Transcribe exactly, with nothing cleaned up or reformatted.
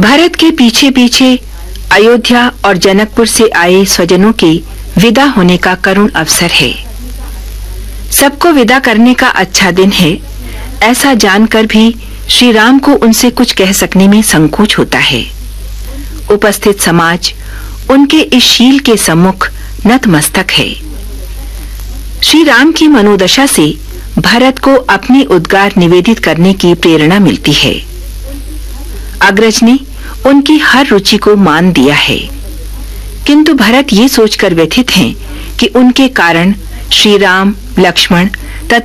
भरत के पीछे पीछे अयोध्या और जनकपुर से आए स्वजनों के विदा होने का करुण अवसर है। सबको विदा करने का अच्छा दिन है, ऐसा जानकर भी श्री राम को उनसे कुछ कह सकने में संकोच होता है। उपस्थित समाज उनके इस शील के सम्मुख नतमस्तक है। श्री राम की मनोदशा से भरत को अपनी उद्गार निवेदित करने की प्रेरणा मिलती है। अग्रज ने उनकी हर रुचि को मान दिया है, किंतु भरत ये सोचकर व्यथित हैं कि उनके कारण श्री राम, लक्ष्मण